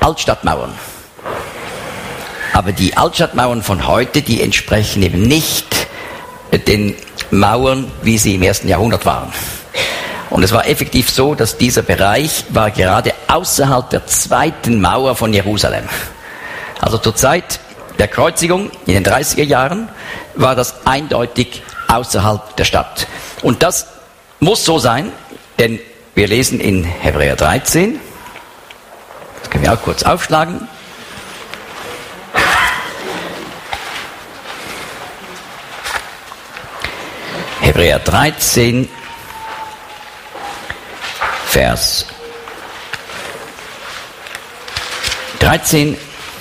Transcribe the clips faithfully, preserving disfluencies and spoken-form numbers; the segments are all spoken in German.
Altstadtmauern. Aber die Altstadtmauern von heute, die entsprechen eben nicht den Mauern, wie sie im ersten Jahrhundert waren. Und es war effektiv so, dass dieser Bereich war gerade außerhalb der zweiten Mauer von Jerusalem. Also zur Zeit der Kreuzigung in den dreißiger Jahren war das eindeutig außerhalb der Stadt. Und das muss so sein, denn wir lesen in Hebräer dreizehn, das können wir auch kurz aufschlagen. Hebräer dreizehn, Vers dreizehn.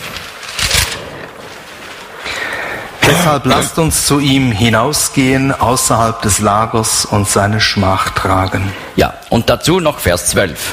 Deshalb lasst uns zu ihm hinausgehen, außerhalb des Lagers und seine Schmach tragen. Ja, und dazu noch Vers zwölf.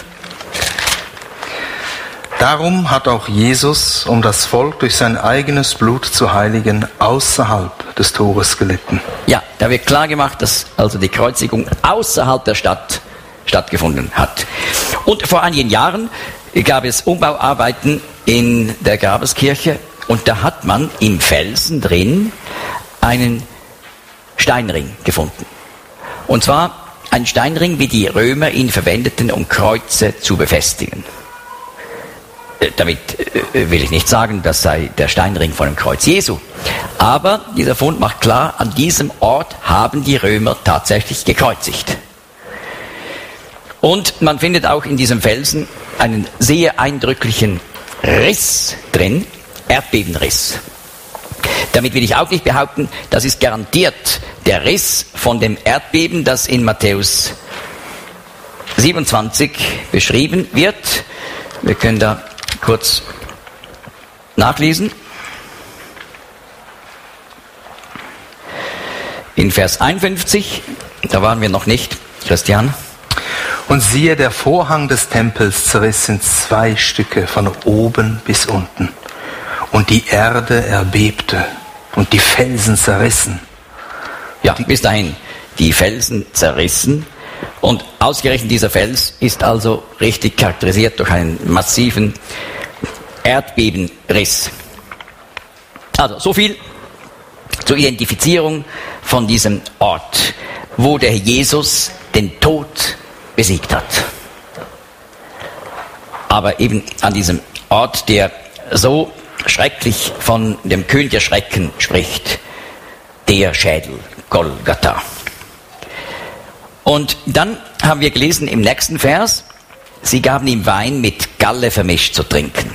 Darum hat auch Jesus, um das Volk durch sein eigenes Blut zu heiligen, außerhalb des Tores gelitten. Ja, da wird klar gemacht, dass also die Kreuzigung außerhalb der Stadt stattgefunden hat. Und vor einigen Jahren gab es Umbauarbeiten in der Grabeskirche und da hat man im Felsen drin einen Steinring gefunden. Und zwar ein Steinring, wie die Römer ihn verwendeten, um Kreuze zu befestigen. Damit will ich nicht sagen, das sei der Steinring von dem Kreuz Jesu. Aber dieser Fund macht klar, an diesem Ort haben die Römer tatsächlich gekreuzigt. Und man findet auch in diesem Felsen einen sehr eindrücklichen Riss drin, Erdbebenriss. Damit will ich auch nicht behaupten, das ist garantiert der Riss von dem Erdbeben, das in Matthäus siebenundzwanzig beschrieben wird. Wir können da kurz nachlesen. In Vers einundfünfzig, da waren wir noch nicht, Christian. Und siehe, der Vorhang des Tempels zerriss in zwei Stücke von oben bis unten. Und die Erde erbebte und die Felsen zerrissen. Ja, bis dahin, die Felsen zerrissen. Und ausgerechnet dieser Fels ist also richtig charakterisiert durch einen massiven Erdbebenriss. Also so viel zur Identifizierung von diesem Ort, wo der Jesus den Tod besiegt hat. Aber eben an diesem Ort, der so schrecklich von dem König der Schrecken spricht, der Schädel, Golgatha. Und dann haben wir gelesen im nächsten Vers, sie gaben ihm Wein mit Galle vermischt zu trinken.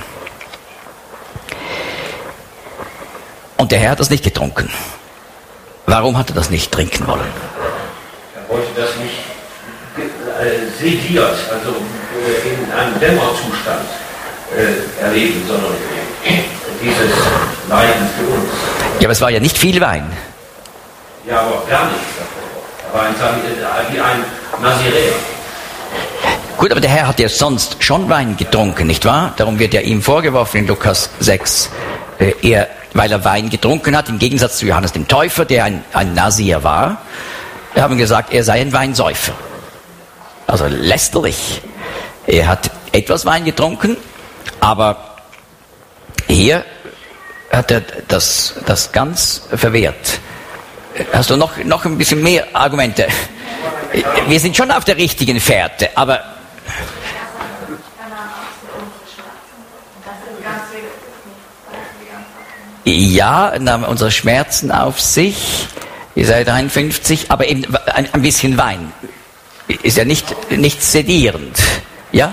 Und der Herr hat das nicht getrunken. Warum hat er das nicht trinken wollen? Er wollte das nicht äh, sediert, also äh, in einem Dämmerzustand äh, erleben, sondern dieses Leiden für uns. Ja, aber es war ja nicht viel Wein. Ja, aber gar nichts davon. Er war ein, wie ein Naziräer. Gut, aber der Herr hat ja sonst schon Wein getrunken, nicht wahr? Darum wird ja ihm vorgeworfen in Lukas sechs, äh, er, weil er Wein getrunken hat, im Gegensatz zu Johannes dem Täufer, der ein, ein Nazir war. Wir haben gesagt, er sei ein Weinsäufer. Also lästerlich. Er hat etwas Wein getrunken, aber hier hat er das, das ganz verwehrt. Hast du noch, noch ein bisschen mehr Argumente? Wir sind schon auf der richtigen Fährte, aber ja, nahm unsere Schmerzen auf sich, Jesaja dreiundfünfzig, aber eben ein, ein bisschen Wein. Ist ja nicht, nicht sedierend. Ja?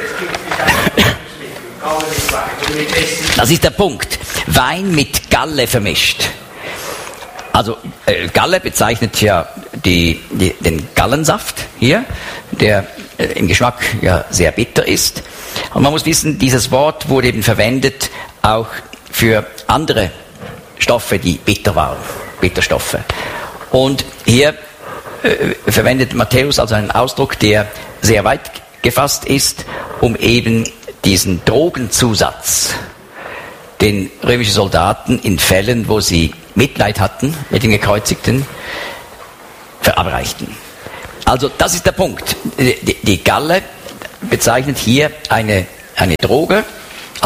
Das ist der Punkt. Wein mit Galle vermischt. Also äh, Galle bezeichnet ja die, die, den Gallensaft hier, der äh, im Geschmack ja sehr bitter ist. Und man muss wissen, dieses Wort wurde eben verwendet auch für andere Stoffe, die bitter waren, Bitterstoffe. Und hier äh, verwendet Matthäus also einen Ausdruck, der sehr weit gefasst ist, um eben diesen Drogenzusatz, den römische Soldaten in Fällen, wo sie Mitleid hatten mit den Gekreuzigten, verabreichten. Also das ist der Punkt. Die, die Galle bezeichnet hier eine, eine Droge,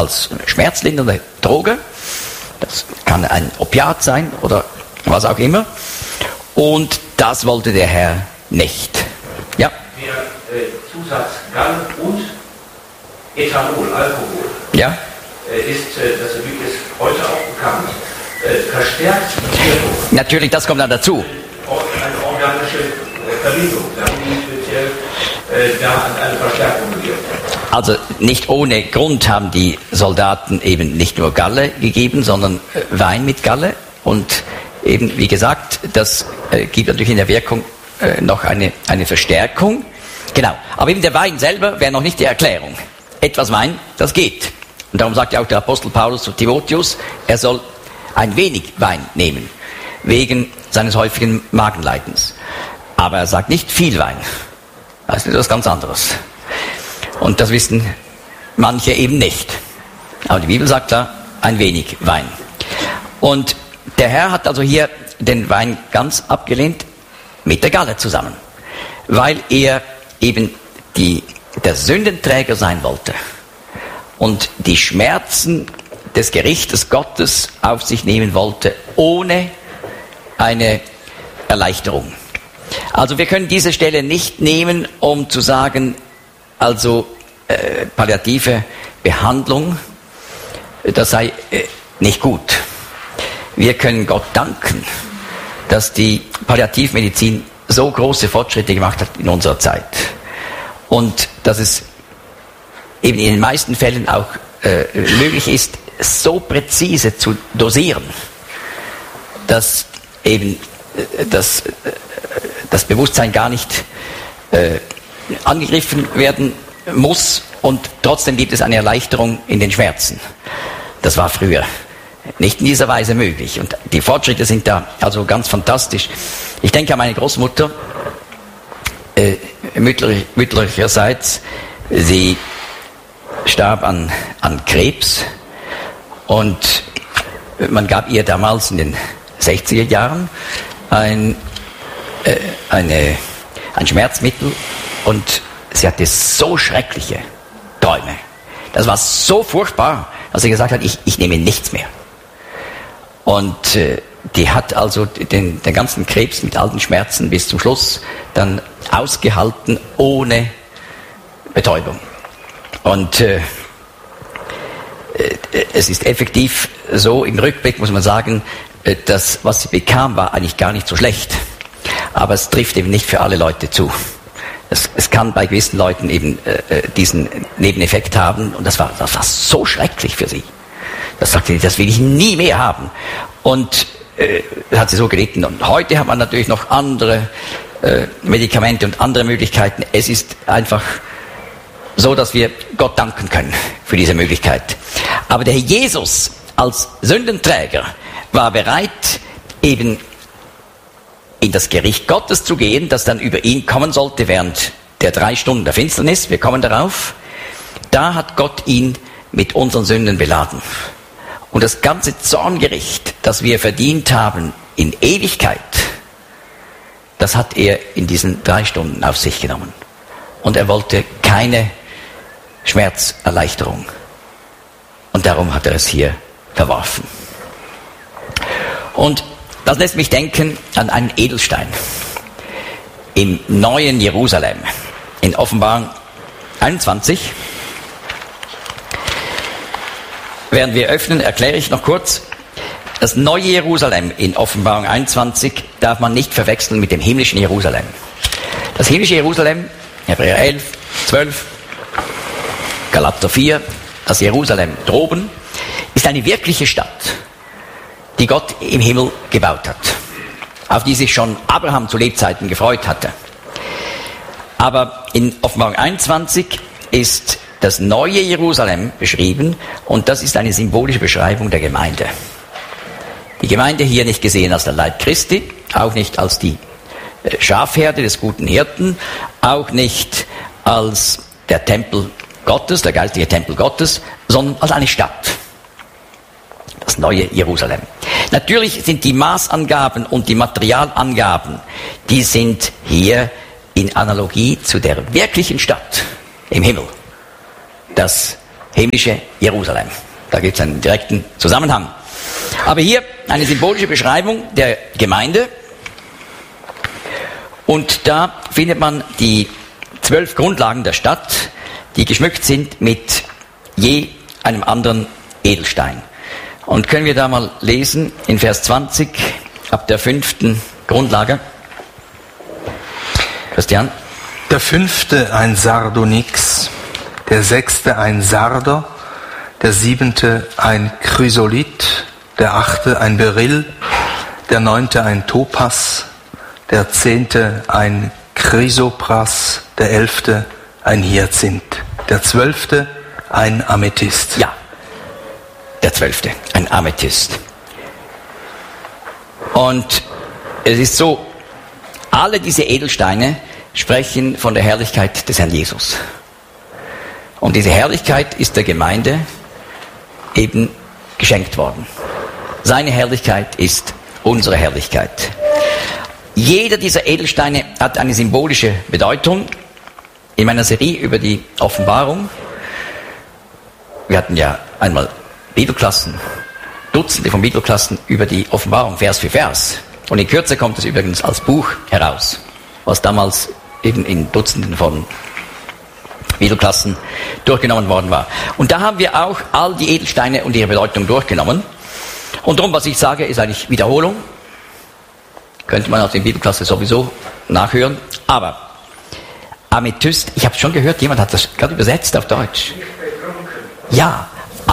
als schmerzlindernde Droge. Das kann ein Opiat sein oder was auch immer. Und das wollte der Herr nicht. Ja? Der äh, Zusatz Galle und Ethanol, Alkohol, Ja? äh, ist, äh, das ist heute auch bekannt, äh, verstärkt die Wirkung. Natürlich, das kommt dann dazu. Eine organische äh, Verbindung, da haben die speziell äh, da eine Verstärkung gewirkt. Also nicht ohne Grund haben die Soldaten eben nicht nur Galle gegeben, sondern äh, Wein mit Galle. Und eben, wie gesagt, das äh, gibt natürlich in der Wirkung äh, noch eine, eine Verstärkung. Genau, aber eben der Wein selber wäre noch nicht die Erklärung. Etwas Wein, das geht. Und darum sagt ja auch der Apostel Paulus zu Timotheus, er soll ein wenig Wein nehmen, wegen seines häufigen Magenleidens. Aber er sagt nicht viel Wein. Das ist etwas ganz anderes. Und das wissen manche eben nicht. Aber die Bibel sagt da, ein wenig Wein. Und der Herr hat also hier den Wein ganz abgelehnt mit der Galle zusammen, weil er eben die, der Sündenträger sein wollte und die Schmerzen des Gerichtes Gottes auf sich nehmen wollte, ohne eine Erleichterung. Also wir können diese Stelle nicht nehmen, um zu sagen, also äh, palliative Behandlung, das sei äh, nicht gut. Wir können Gott danken, dass die Palliativmedizin so große Fortschritte gemacht hat in unserer Zeit. Und dass es eben in den meisten Fällen auch äh, möglich ist, so präzise zu dosieren, dass eben äh, das, äh, das Bewusstsein gar nicht äh, angegriffen werden muss und trotzdem gibt es eine Erleichterung in den Schmerzen. Das war früher nicht in dieser Weise möglich. Und die Fortschritte sind da also ganz fantastisch. Ich denke an meine Großmutter, äh, mütterlich, mütterlicherseits. Sie starb an, an Krebs und man gab ihr damals in den sechziger Jahren ein, äh, eine, ein Schmerzmittel und sie hatte so schreckliche Träume. Das war so furchtbar, dass sie gesagt hat, ich, ich nehme nichts mehr. Und äh, die hat also den, den ganzen Krebs mit all den Schmerzen bis zum Schluss dann ausgehalten, ohne Betäubung. Und äh, äh, es ist effektiv so, im Rückblick muss man sagen, äh, das, was sie bekam, war eigentlich gar nicht so schlecht. Aber es trifft eben nicht für alle Leute zu. Es, es kann bei gewissen Leuten eben äh, diesen Nebeneffekt haben und das war, das war so schrecklich für sie. Das sagte sie, das will ich nie mehr haben. Und äh, hat sie so gelitten. Und heute hat man natürlich noch andere äh, Medikamente und andere Möglichkeiten. Es ist einfach so, dass wir Gott danken können für diese Möglichkeit. Aber der Herr Jesus als Sündenträger war bereit, eben in das Gericht Gottes zu gehen, das dann über ihn kommen sollte während der drei Stunden der Finsternis. Wir kommen darauf. Da hat Gott ihn mit unseren Sünden beladen. Und das ganze Zorngericht, das wir verdient haben in Ewigkeit, das hat er in diesen drei Stunden auf sich genommen. Und er wollte keine Schmerzerleichterung. Und darum hat er es hier verworfen. Und das lässt mich denken an einen Edelstein im neuen Jerusalem. In Offenbarung einundzwanzig. Während wir öffnen, erkläre ich noch kurz, das neue Jerusalem in Offenbarung einundzwanzig darf man nicht verwechseln mit dem himmlischen Jerusalem. Das himmlische Jerusalem, Hebräer elf, zwölf, Galater vier, das Jerusalem droben, ist eine wirkliche Stadt, die Gott im Himmel gebaut hat, auf die sich schon Abraham zu Lebzeiten gefreut hatte. Aber in Offenbarung einundzwanzig ist das neue Jerusalem beschrieben und das ist eine symbolische Beschreibung der Gemeinde. Die Gemeinde hier nicht gesehen als der Leib Christi, auch nicht als die Schafherde des guten Hirten, auch nicht als der Tempel Gottes, der geistliche Tempel Gottes, sondern als eine Stadt. Das neue Jerusalem. Natürlich sind die Maßangaben und die Materialangaben, die sind hier in Analogie zu der wirklichen Stadt im Himmel. Das himmlische Jerusalem. Da gibt es einen direkten Zusammenhang. Aber hier eine symbolische Beschreibung der Gemeinde. Und da findet man die zwölf Grundlagen der Stadt, die geschmückt sind mit je einem anderen Edelstein. Und können wir da mal lesen in Vers zwanzig ab der fünften Grundlage. Christian? Der fünfte ein Sardonyx, der sechste ein Sarder, der siebente ein Chrysolit, der achte ein Beryl, der neunte ein Topas, der zehnte ein Chrysopras, der elfte ein Hyazinth, der zwölfte ein Amethyst. Ja, der zwölfte, ein Amethyst. Und es ist so, alle diese Edelsteine sprechen von der Herrlichkeit des Herrn Jesus. Und diese Herrlichkeit ist der Gemeinde eben geschenkt worden. Seine Herrlichkeit ist unsere Herrlichkeit. Jeder dieser Edelsteine hat eine symbolische Bedeutung. In meiner Serie über die Offenbarung, wir hatten ja einmal Bibelklassen, Dutzende von Bibelklassen über die Offenbarung, Vers für Vers. Und in Kürze kommt es übrigens als Buch heraus, was damals eben in Dutzenden von Bibelklassen durchgenommen worden war. Und da haben wir auch all die Edelsteine und ihre Bedeutung durchgenommen. Und darum, was ich sage, ist eigentlich Wiederholung. Könnte man aus der Bibelklasse sowieso nachhören. Aber Amethyst, ich habe schon gehört, jemand hat das gerade übersetzt auf Deutsch. Ja,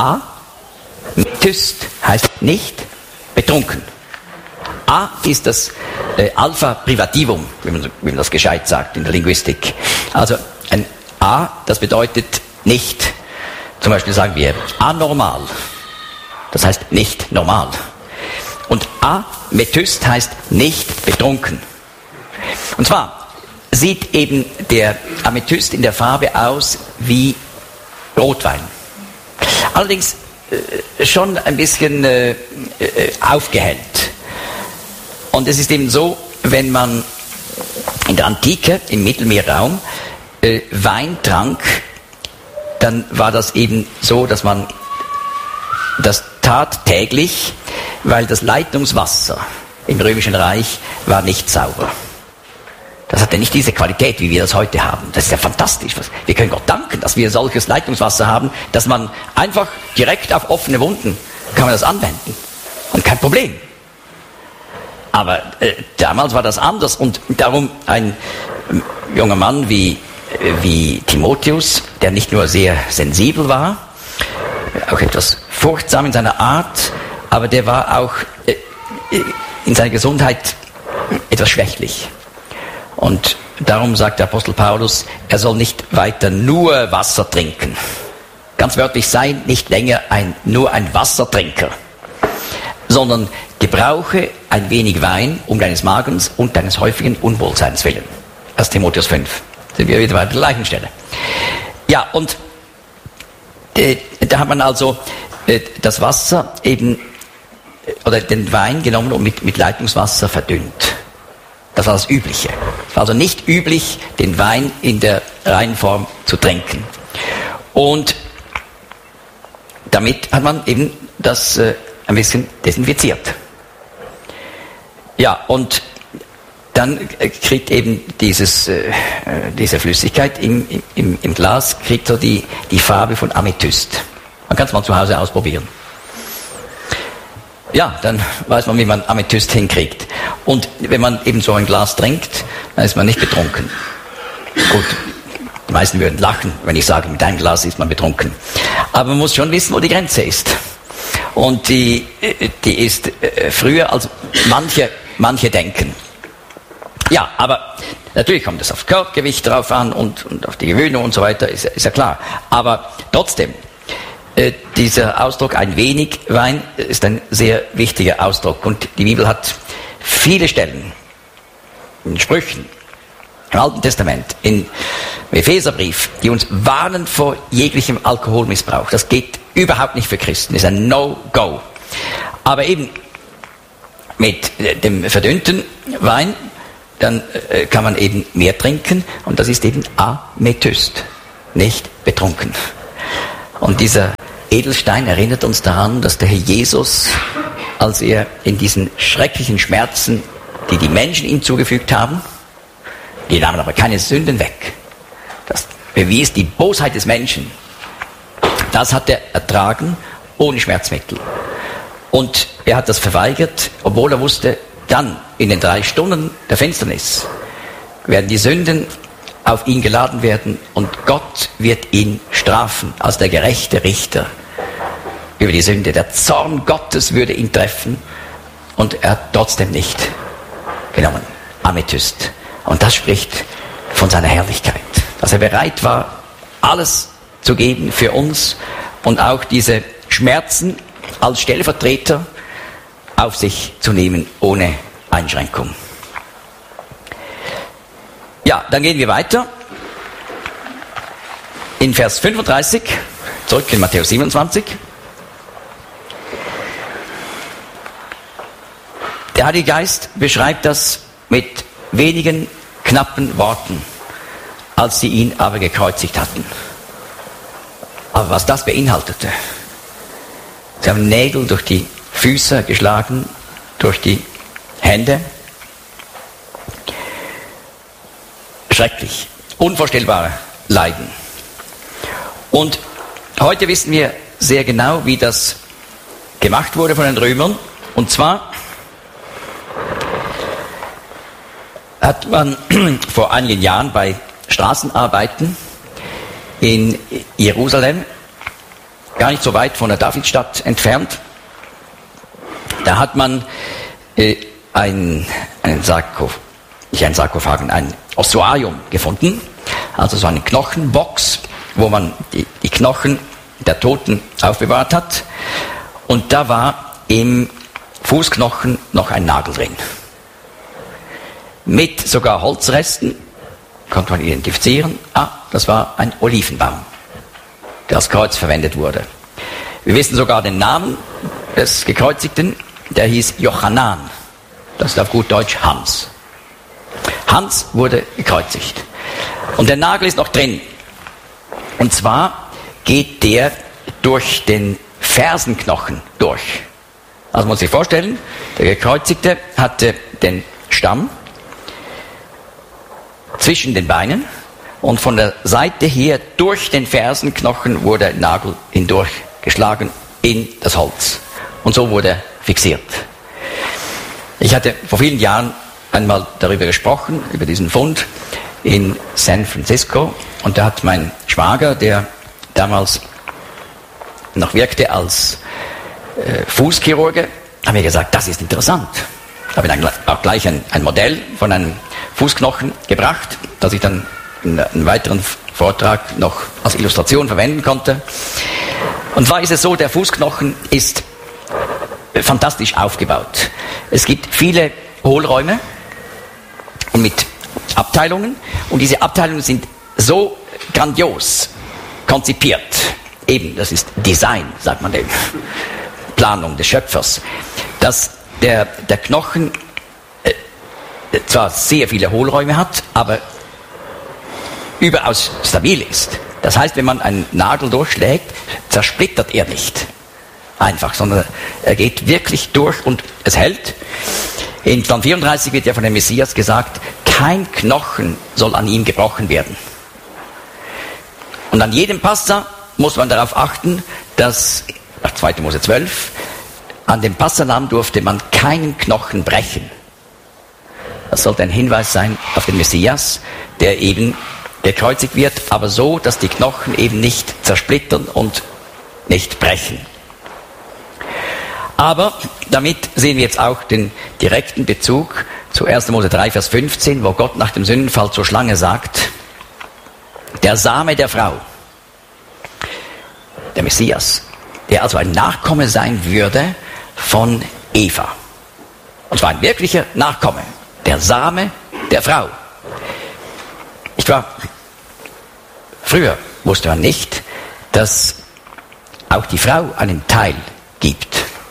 Amethyst heißt nicht betrunken. A ist das äh, Alpha Privativum, wie man, wie man das gescheit sagt in der Linguistik. Also ein A, das bedeutet nicht, zum Beispiel sagen wir anormal, das heißt nicht normal. Und Amethyst heißt nicht betrunken. Und zwar sieht eben der Amethyst in der Farbe aus wie Rotwein. Allerdings äh, schon ein bisschen äh, äh, aufgehellt. Und es ist eben so, wenn man in der Antike, im Mittelmeerraum, äh, Wein trank, dann war das eben so, dass man das tat täglich, weil das Leitungswasser im Römischen Reich war nicht sauber. Das hatte nicht diese Qualität, wie wir das heute haben. Das ist ja fantastisch. Wir können Gott danken, dass wir solches Leitungswasser haben, dass man einfach direkt auf offene Wunden kann man das anwenden. Und kein Problem. Aber äh, damals war das anders und darum ein äh, junger Mann wie, äh, wie Timotheus, der nicht nur sehr sensibel war, auch etwas furchtsam in seiner Art, aber der war auch äh, in seiner Gesundheit etwas schwächlich. Und darum sagt der Apostel Paulus, er soll nicht weiter nur Wasser trinken. Ganz wörtlich sein, nicht länger ein, nur ein Wassertrinker, sondern gebrauche ein wenig Wein um deines Magens und deines häufigen Unwohlseins willen. erster Timotheus fünf. Sind wir wieder bei der gleichen Stelle. Ja, und äh, da hat man also äh, das Wasser eben, äh, oder den Wein genommen und mit, mit Leitungswasser verdünnt. Das war das Übliche. Es war also nicht üblich, den Wein in der reinen Form zu trinken. Und damit hat man eben das äh, ein bisschen desinfiziert. Ja, und dann kriegt eben dieses, äh, diese Flüssigkeit im, im, im Glas, kriegt so die, die Farbe von Amethyst. Man kann es mal zu Hause ausprobieren. Ja, dann weiß man, wie man Amethyst hinkriegt. Und wenn man eben so ein Glas trinkt, dann ist man nicht betrunken. Gut, die meisten würden lachen, wenn ich sage, mit einem Glas ist man betrunken. Aber man muss schon wissen, wo die Grenze ist. Und die, die ist früher, als manche, manche denken. Ja, aber natürlich kommt es aufs Körpergewicht drauf an und, und auf die Gewöhnung und so weiter, ist, ist ja klar. Aber trotzdem, äh, dieser Ausdruck ein wenig Wein ist ein sehr wichtiger Ausdruck. Und die Bibel hat viele Stellen, in Sprüchen, im Alten Testament, im Epheserbrief, die uns warnen vor jeglichem Alkoholmissbrauch. Das geht überhaupt nicht für Christen, das ist ein No-Go. Aber eben mit dem verdünnten Wein, dann äh, kann man eben mehr trinken und das ist eben Amethyst, nicht betrunken. Und dieser Edelstein erinnert uns daran, dass der Herr Jesus, als er in diesen schrecklichen Schmerzen, die die Menschen ihm zugefügt haben, die nahmen aber keine Sünden weg. Das bewies die Bosheit des Menschen. Das hat er ertragen, ohne Schmerzmittel. Und er hat das verweigert, obwohl er wusste, dann in den drei Stunden der Finsternis werden die Sünden auf ihn geladen werden und Gott wird ihn strafen als der gerechte Richter über die Sünde. Der Zorn Gottes würde ihn treffen und er hat trotzdem nicht genommen. Amethyst. Und das spricht von seiner Herrlichkeit. Dass er bereit war, alles zu geben für uns und auch diese Schmerzen als Stellvertreter auf sich zu nehmen, ohne Einschränkung. Ja, dann gehen wir weiter. In Vers fünfunddreißig, zurück in Matthäus siebenundzwanzig. Der Heilige Geist beschreibt das mit wenigen knappen Worten, als sie ihn aber gekreuzigt hatten. Aber was das beinhaltete, sie haben Nägel durch die Füße geschlagen, durch die Hände. Schrecklich, unvorstellbare Leiden. Und heute wissen wir sehr genau, wie das gemacht wurde von den Römern. Und zwar hat man vor einigen Jahren bei Straßenarbeiten in Jerusalem, gar nicht so weit von der Davidstadt entfernt, da hat man äh, ein, einen Sarkophag, nicht ein Sarkophag, ein Ossuarium gefunden, also so eine Knochenbox, wo man die, die Knochen der Toten aufbewahrt hat. Und da war im Fußknochen noch ein Nagel drin. Mit sogar Holzresten konnte man identifizieren, ah, das war ein Olivenbaum, der als Kreuz verwendet wurde. Wir wissen sogar den Namen des Gekreuzigten, der hieß Jochanan. Das ist auf gut Deutsch Hans. Hans wurde gekreuzigt. Und der Nagel ist noch drin. Und zwar geht der durch den Fersenknochen durch. Also man muss sich vorstellen, der Gekreuzigte hatte den Stamm zwischen den Beinen und von der Seite her durch den Fersenknochen wurde der Nagel hindurch geschlagen in das Holz. Und so wurde er fixiert. Ich hatte vor vielen Jahren einmal darüber gesprochen, über diesen Fund in San Francisco. Und da hat mein Schwager, der damals noch wirkte als äh, Fußchirurge, hat mir gesagt, das ist interessant. Ich habe dann auch gleich ein, ein Modell von einem Fußknochen gebracht, das ich dann in einem weiteren Vortrag noch als Illustration verwenden konnte. Und zwar ist es so, der Fußknochen ist fantastisch aufgebaut. Es gibt viele Hohlräume und mit Abteilungen und diese Abteilungen sind so grandios konzipiert. Eben, das ist Design, sagt man dem. Planung des Schöpfers. Dass der, der Knochen äh, zwar sehr viele Hohlräume hat, aber überaus stabil ist. Das heißt, wenn man einen Nagel durchschlägt, zersplittert er nicht einfach, sondern er geht wirklich durch und es hält. In Psalm vierunddreißig wird ja von dem Messias gesagt, kein Knochen soll an ihm gebrochen werden. Und an jedem Passa muss man darauf achten, dass, nach zweiter Mose zwölf, an dem Passalamm durfte man keinen Knochen brechen. Das sollte ein Hinweis sein auf den Messias, der eben gekreuzigt wird, aber so, dass die Knochen eben nicht zersplittern und nicht brechen. Aber damit sehen wir jetzt auch den direkten Bezug zu erster Mose drei, Vers fünfzehn, wo Gott nach dem Sündenfall zur Schlange sagt, der Same der Frau, der Messias, der also ein Nachkomme sein würde von Eva. Und zwar ein wirklicher Nachkomme, der Same der Frau. Nicht wahr? Früher wusste man nicht, dass auch die Frau einen Teil gibt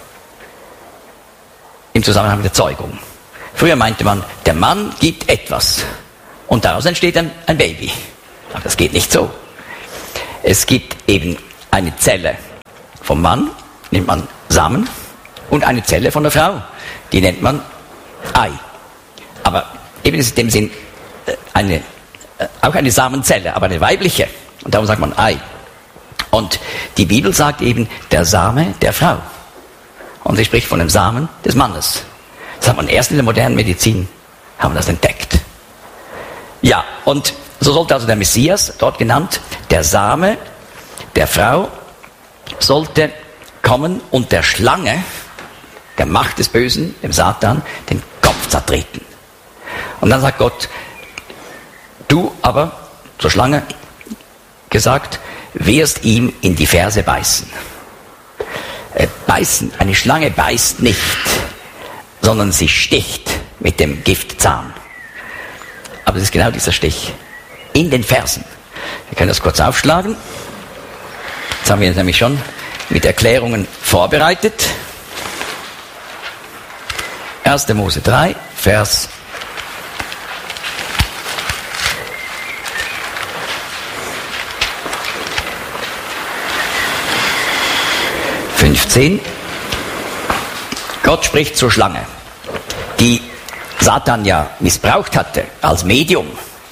im Zusammenhang mit der Zeugung. Früher meinte man, der Mann gibt etwas und daraus entsteht ein, ein Baby. Aber das geht nicht so. Es gibt eben eine Zelle vom Mann, nennt man Samen, und eine Zelle von der Frau, die nennt man Ei. Aber eben ist in dem Sinn eine, auch eine Samenzelle, aber eine weibliche. Und darum sagt man Ei. Und die Bibel sagt eben, der Same der Frau. Und sie spricht von dem Samen des Mannes. Das hat man erst in der modernen Medizin, haben das entdeckt. Ja, und so sollte also der Messias, dort genannt, der Same der Frau, sollte kommen und der Schlange, der Macht des Bösen, dem Satan, den Kopf zertreten. Und dann sagt Gott, du aber, zur Schlange gesagt, wirst ihm in die Ferse beißen. Äh, beißen, eine Schlange beißt nicht, sondern sie sticht mit dem Giftzahn. Aber es ist genau dieser Stich in den Fersen. Wir können das kurz aufschlagen. Jetzt haben wir uns nämlich schon mit Erklärungen vorbereitet. erster Mose drei, Vers fünfzehn. Gott spricht zur Schlange, die Satan ja missbraucht hatte als Medium,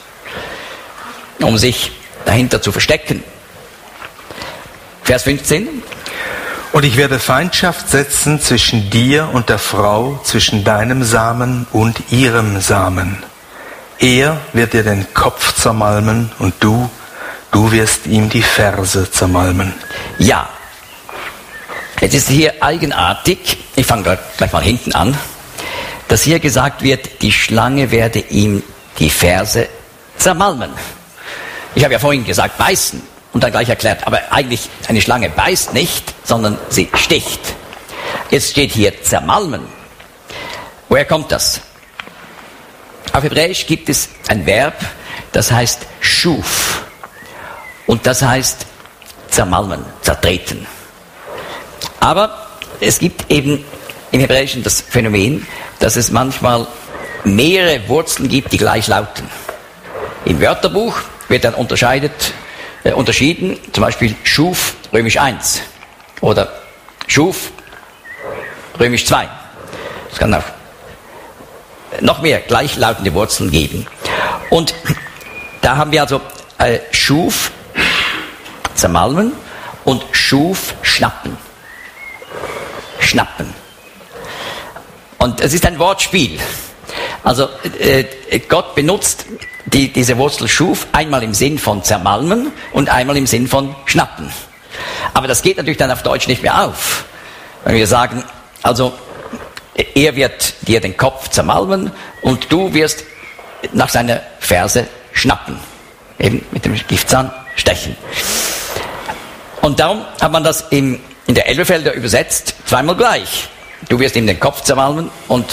um sich dahinter zu verstecken. Vers fünfzehn. Und ich werde Feindschaft setzen zwischen dir und der Frau, zwischen deinem Samen und ihrem Samen. Er wird dir den Kopf zermalmen und du, du wirst ihm die Ferse zermalmen. Ja, jetzt ist hier eigenartig, ich fange gleich mal hinten an, dass hier gesagt wird, die Schlange werde ihm die Ferse zermalmen. Ich habe ja vorhin gesagt, beißen. Und dann gleich erklärt, aber eigentlich eine Schlange beißt nicht, sondern sie sticht. Jetzt steht hier zermalmen. Woher kommt das? Auf Hebräisch gibt es ein Verb, das heißt schuf. Und das heißt zermalmen, zertreten. Aber es gibt eben im Hebräischen das Phänomen, dass es manchmal mehrere Wurzeln gibt, die gleich lauten. Im Wörterbuch wird dann unterscheidet Äh, unterschieden, zum Beispiel schuf römisch eins oder schuf römisch zwei. Es kann auch noch mehr gleichlautende Wurzeln geben. Und da haben wir also äh, schuf zermalmen und schuf schnappen. Schnappen. Und es ist ein Wortspiel. Also äh, Gott benutzt die, diese Wurzel schuf einmal im Sinn von zermalmen und einmal im Sinn von schnappen. Aber das geht natürlich dann auf Deutsch nicht mehr auf. Wenn wir sagen, also er wird dir den Kopf zermalmen und du wirst nach seiner Ferse schnappen. Eben mit dem Giftzahn stechen. Und darum hat man das im, in der Elberfelder übersetzt zweimal gleich. Du wirst ihm den Kopf zermalmen und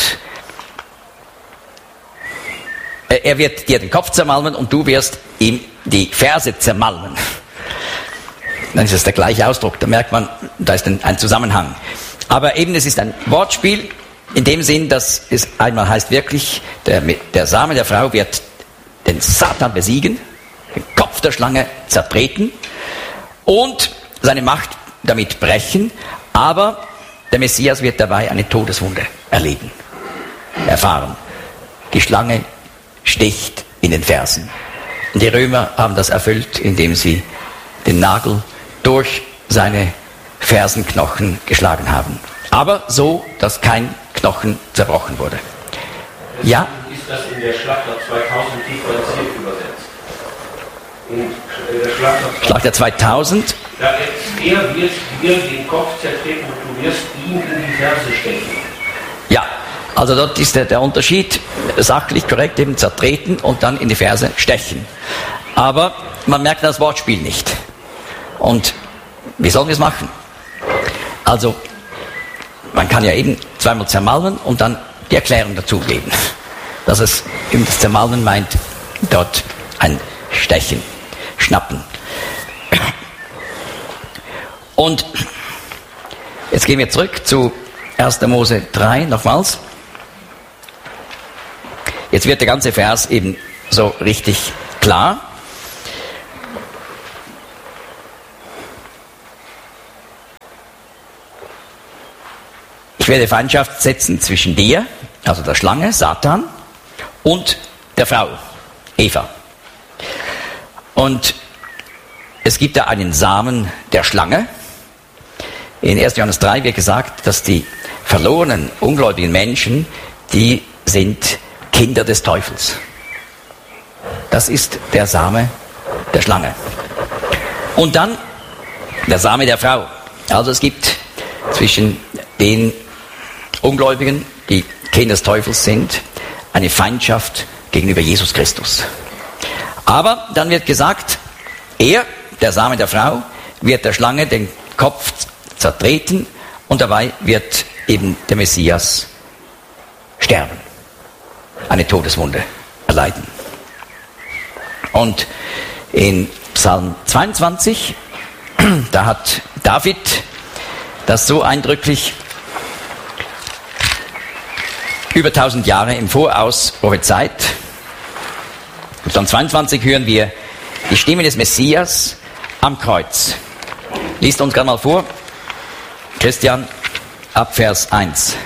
er wird dir den Kopf zermalmen und du wirst ihm die Ferse zermalmen. Dann ist es der gleiche Ausdruck, da merkt man, da ist ein, ein Zusammenhang. Aber eben, es ist ein Wortspiel in dem Sinn, dass es einmal heißt wirklich, der, der Same der Frau wird den Satan besiegen, den Kopf der Schlange zertreten und seine Macht damit brechen, aber der Messias wird dabei eine Todeswunde erleben, erfahren. Die Schlange sticht in den Fersen. Und die Römer haben das erfüllt, indem sie den Nagel durch seine Fersenknochen geschlagen haben. Aber so, dass kein Knochen zerbrochen wurde. Das ja? Ist das in der Schlachter zweitausend differenziert übersetzt? In der Schlachter, Schlachter zweitausend. Da ist, er wird dir den Kopf zertreten und du wirst ihn in die Ferse stechen. Ja. Also dort ist der, der Unterschied sachlich korrekt, eben zertreten und dann in die Ferse stechen. Aber man merkt das Wortspiel nicht. Und wie sollen wir es machen? Also man kann ja eben zweimal zermalmen und dann die Erklärung dazu geben, dass es eben das Zermalmen meint, dort ein Stechen, Schnappen. Und jetzt gehen wir zurück zu erster Mose drei nochmals. Jetzt wird der ganze Vers eben so richtig klar. ich werde Feindschaft setzen zwischen dir, also der Schlange, Satan, und der Frau, Eva. Und es gibt da einen Samen der Schlange. In erster Johannes drei wird gesagt, dass die verlorenen, ungläubigen Menschen, die sind Kinder des Teufels. Das ist der Same der Schlange. Und dann der Same der Frau. Also es gibt zwischen den Ungläubigen, die Kinder des Teufels sind, eine Feindschaft gegenüber Jesus Christus. Aber dann wird gesagt, er, der Same der Frau, wird der Schlange den Kopf zertreten und dabei wird eben der Messias sterben, eine Todeswunde erleiden. Und in Psalm zweiundzwanzig, da hat David das so eindrücklich über tausend Jahre im Voraus prophezeit. In Psalm zweiundzwanzig hören wir die Stimme des Messias am Kreuz. Liest uns gerade mal vor, Christian, ab Vers eins.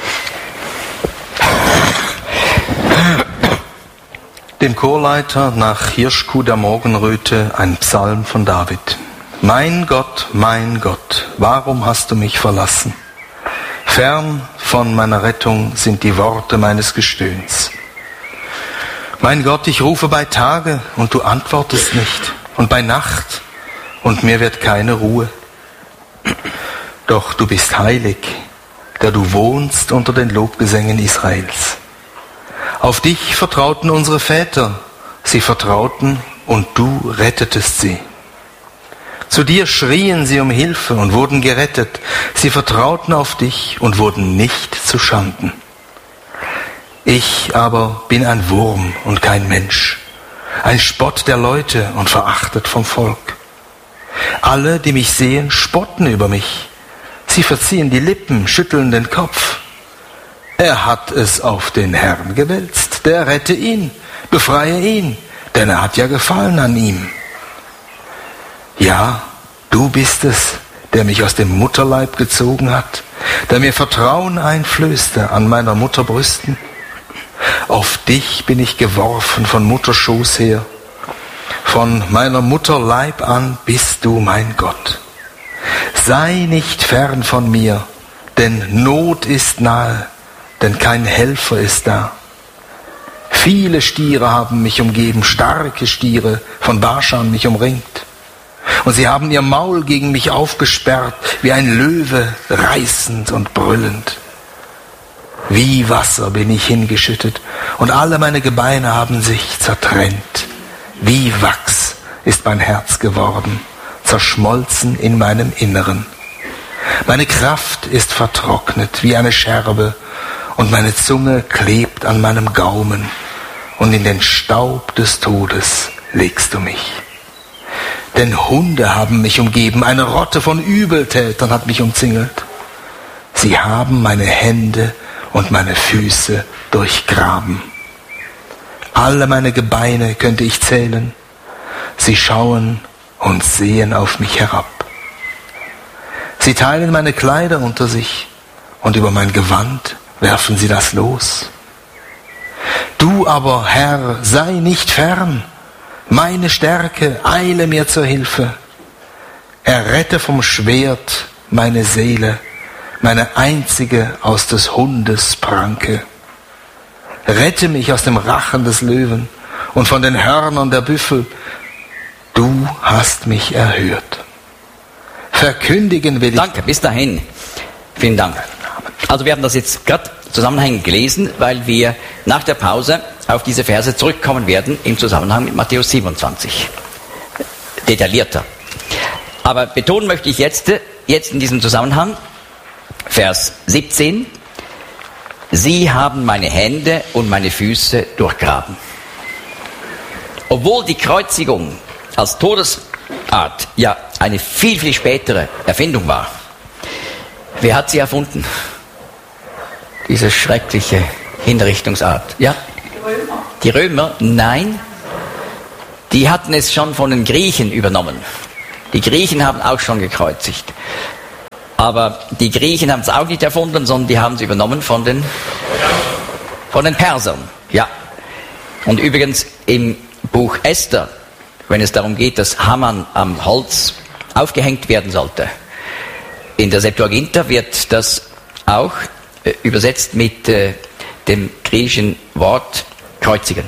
Dem Chorleiter nach Hirschkuh der Morgenröte ein Psalm von David. Mein Gott, mein Gott, warum hast du mich verlassen? Fern von meiner Rettung sind die Worte meines Gestöhns. Mein Gott, ich rufe bei Tage und du antwortest nicht, und bei Nacht und mir wird keine Ruhe. Doch du bist heilig, der du wohnst unter den Lobgesängen Israels. Auf dich vertrauten unsere Väter, sie vertrauten und du rettetest sie. Zu dir schrien sie um Hilfe und wurden gerettet. Sie vertrauten auf dich und wurden nicht zu Schanden. Ich aber bin ein Wurm und kein Mensch, ein Spott der Leute und verachtet vom Volk. Alle, die mich sehen, spotten über mich. Sie verziehen die Lippen, schütteln den Kopf. Er hat es auf den Herrn gewälzt, der rette ihn, befreie ihn, denn er hat ja Gefallen an ihm. Ja, du bist es, der mich aus dem Mutterleib gezogen hat, der mir Vertrauen einflößte an meiner Mutter Brüsten. Auf dich bin ich geworfen von Mutterschoß her. Von meiner Mutter Leib an bist du mein Gott. Sei nicht fern von mir, denn Not ist nahe, denn kein Helfer ist da. Viele Stiere haben mich umgeben, starke Stiere von Baschan mich umringt. Und sie haben ihr Maul gegen mich aufgesperrt, wie ein Löwe, reißend und brüllend. Wie Wasser bin ich hingeschüttet, und alle meine Gebeine haben sich zertrennt. Wie Wachs ist mein Herz geworden, zerschmolzen in meinem Inneren. Meine Kraft ist vertrocknet wie eine Scherbe, und meine Zunge klebt an meinem Gaumen, und in den Staub des Todes legst du mich. Denn Hunde haben mich umgeben, eine Rotte von Übeltätern hat mich umzingelt. Sie haben meine Hände und meine Füße durchgraben. Alle meine Gebeine könnte ich zählen. Sie schauen und sehen auf mich herab. Sie teilen meine Kleider unter sich, und über mein Gewand werfen sie das los. Du aber, Herr, sei nicht fern. Meine Stärke, eile mir zur Hilfe. Errette vom Schwert meine Seele, meine einzige aus des Hundes Pranke. Rette mich aus dem Rachen des Löwen und von den Hörnern der Büffel. Du hast mich erhört. Verkündigen will ich. Danke, bis dahin. Vielen Dank. Also wir haben das jetzt gerade zusammenhängend gelesen, weil wir nach der Pause auf diese Verse zurückkommen werden im Zusammenhang mit Matthäus siebenundzwanzig. Detaillierter. Aber betonen möchte ich jetzt, jetzt in diesem Zusammenhang, Vers siebzehn, sie haben meine Hände und meine Füße durchgraben. Obwohl die Kreuzigung als Todesart ja eine viel, viel spätere Erfindung war. Wer hat sie erfunden? Diese schreckliche Hinrichtungsart. Ja? Die Römer. Die Römer? Nein. Die hatten es schon von den Griechen übernommen. Die Griechen haben auch schon gekreuzigt. Aber die Griechen haben es auch nicht erfunden, sondern die haben es übernommen von den, von den Persern. Ja. Und übrigens im Buch Esther, wenn es darum geht, dass Haman am Holz aufgehängt werden sollte, in der Septuaginta wird das auch äh, übersetzt mit äh, dem griechischen Wort kreuzigen.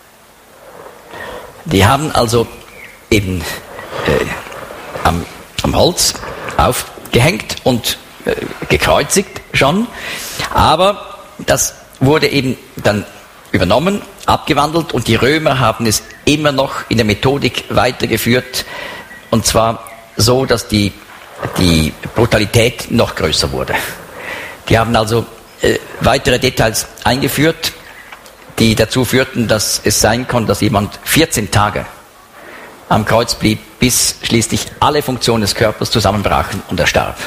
Die haben also eben äh, am, am Holz aufgehängt und äh, gekreuzigt schon, aber das wurde eben dann übernommen, abgewandelt und die Römer haben es immer noch in der Methodik weitergeführt und zwar so, dass die, die Brutalität noch größer wurde. Die haben also äh, weitere Details eingeführt, die dazu führten, dass es sein konnte, dass jemand vierzehn Tage am Kreuz blieb, bis schließlich alle Funktionen des Körpers zusammenbrachen und er starb.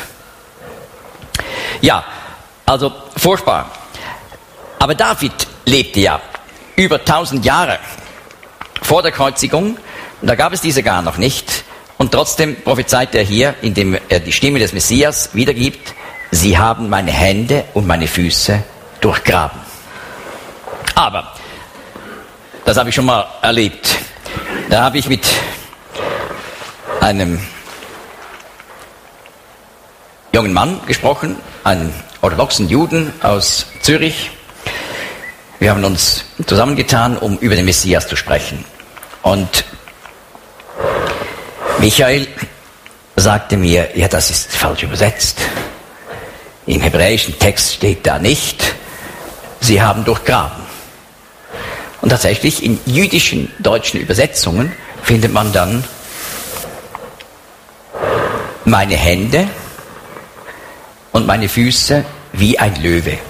Ja, also furchtbar. Aber David lebte ja über tausend Jahre vor der Kreuzigung, und da gab es diese gar noch nicht, und trotzdem prophezeit er hier, indem er die Stimme des Messias wiedergibt, sie haben meine Hände und meine Füße durchgraben. Aber, das habe ich schon mal erlebt, da habe ich mit einem jungen Mann gesprochen, einem orthodoxen Juden aus Zürich. Wir haben uns zusammengetan, um über den Messias zu sprechen. Und Michael sagte mir, ja, das ist falsch übersetzt. Im hebräischen Text steht da nicht, sie haben durchgraben. Und tatsächlich in jüdischen deutschen Übersetzungen findet man dann meine Hände und meine Füße wie ein Löwe.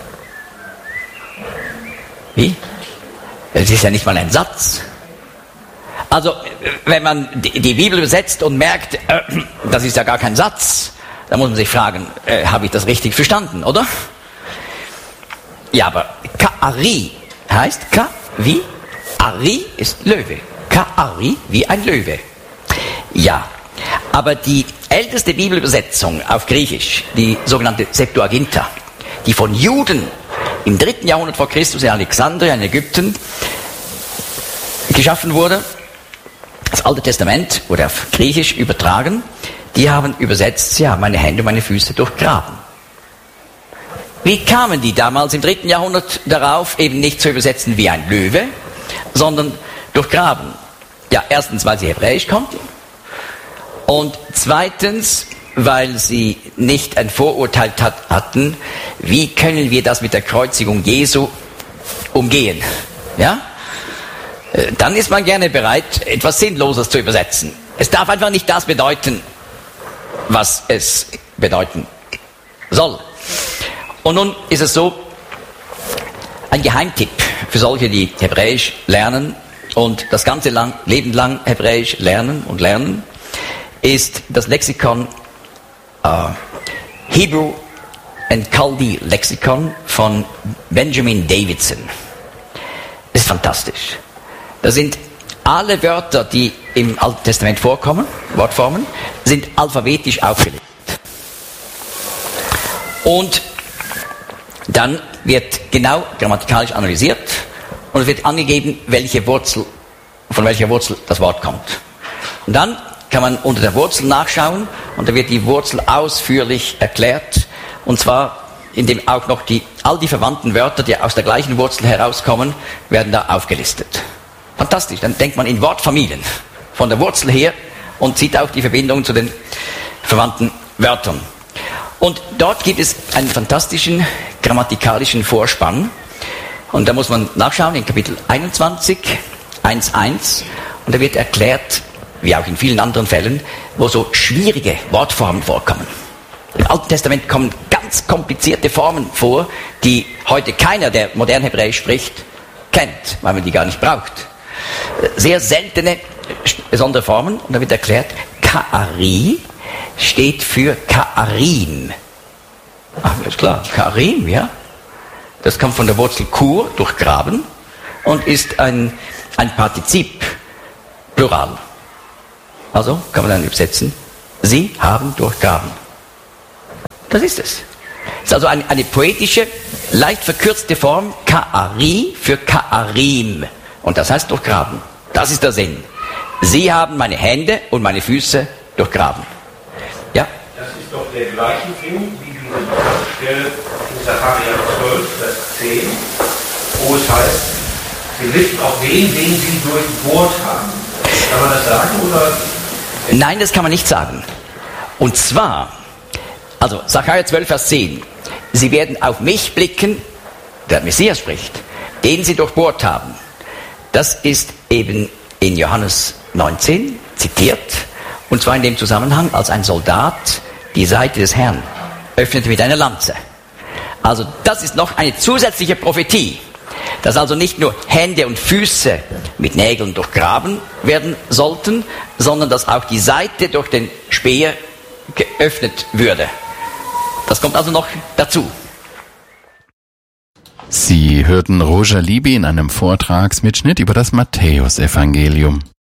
Wie? Das ist ja nicht mal ein Satz. Also, wenn man die Bibel übersetzt und merkt, äh, das ist ja gar kein Satz, dann muss man sich fragen, äh, habe ich das richtig verstanden, oder? Ja, aber Ka'ari heißt Ka wie? Ari ist Löwe. Ka'ari wie ein Löwe. Ja, aber die älteste Bibelübersetzung auf Griechisch, die sogenannte Septuaginta, die von Juden im dritten Jahrhundert vor Christus in Alexandria in Ägypten geschaffen wurde, das Alte Testament wurde auf Griechisch übertragen, die haben übersetzt, ja, meine Hände und meine Füße durchgraben. Wie kamen die damals im dritten Jahrhundert darauf, eben nicht zu übersetzen wie ein Löwe, sondern durchgraben? Ja, erstens, weil sie Hebräisch konnten und zweitens, weil sie nicht ein Vorurteil hat, hatten, wie können wir das mit der Kreuzigung Jesu umgehen? Ja? Dann ist man gerne bereit, etwas Sinnloses zu übersetzen. Es darf einfach nicht das bedeuten, was es bedeuten soll. Und nun ist es so, ein Geheimtipp für solche, die Hebräisch lernen und das ganze lang, Leben lang Hebräisch lernen und lernen, ist das Lexikon uh, Hebrew and Chaldee Lexikon von Benjamin Davidson. Das ist fantastisch. Da sind alle Wörter, die im Alten Testament vorkommen, Wortformen, sind alphabetisch aufgelistet. Und dann wird genau grammatikalisch analysiert und es wird angegeben, welche Wurzel, von welcher Wurzel das Wort kommt. Und dann kann man unter der Wurzel nachschauen und da wird die Wurzel ausführlich erklärt, und zwar indem auch noch die, all die verwandten Wörter, die aus der gleichen Wurzel herauskommen, werden da aufgelistet. Fantastisch, dann denkt man in Wortfamilien von der Wurzel her und sieht auch die Verbindung zu den verwandten Wörtern. Und dort gibt es einen fantastischen grammatikalischen Vorspann und da muss man nachschauen in Kapitel einundzwanzig, eins Punkt eins, und da wird erklärt, wie auch in vielen anderen Fällen, wo so schwierige Wortformen vorkommen. Im Alten Testament kommen ganz komplizierte Formen vor, die heute keiner, der modern Hebräisch spricht, kennt, weil man die gar nicht braucht. Sehr seltene, besondere Formen, und da wird erklärt, Ka'ari steht für Ka'arim. Ach, ist klar, Ka'arim, ja. Das kommt von der Wurzel Kur, durchgraben, und ist ein, ein Partizip, Plural. Also kann man dann übersetzen, sie haben durchgraben. Das ist es. Es ist also eine, eine poetische, leicht verkürzte Form, Ka'ari für Ka'arim. Und das heißt durchgraben. Das ist der Sinn. Sie haben meine Hände und meine Füße durchgraben. Ja? Das ist doch der gleiche Sinn wie diese Stelle in Sacharja zwölf, Vers zehn, wo es heißt, Sie wissen auch den, den Sie durchbohrt haben. Kann man das sagen oder? Nein, das kann man nicht sagen. Und zwar, also Sacharja zwölf, Vers zehn, Sie werden auf mich blicken, der Messias spricht, den Sie durchbohrt haben. Das ist eben in Johannes neunzehn zitiert, und zwar in dem Zusammenhang, als ein Soldat die Seite des Herrn öffnete mit einer Lanze. Also das ist noch eine zusätzliche Prophetie, dass also nicht nur Hände und Füße mit Nägeln durchgraben werden sollten, sondern dass auch die Seite durch den Speer geöffnet würde. Das kommt also noch dazu. Sie hörten Roger Libby in einem Vortragsmitschnitt über das Matthäusevangelium.